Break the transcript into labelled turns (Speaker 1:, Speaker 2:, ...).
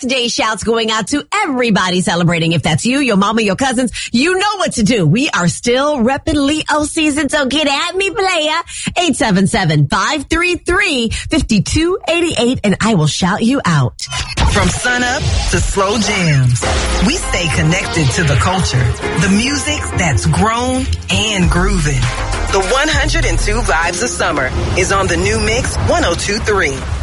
Speaker 1: birthday shouts going out to everybody celebrating. If that's you, your mama, your cousins, you know what to do. We are still repping Leo season, so get at me, player. 877-533-5288, and I will shout you out.
Speaker 2: From sunup to slow jams, we stay connected to the culture, the music that's grown and grooving. The 102 Vibes of Summer is on the new Mix 102.3.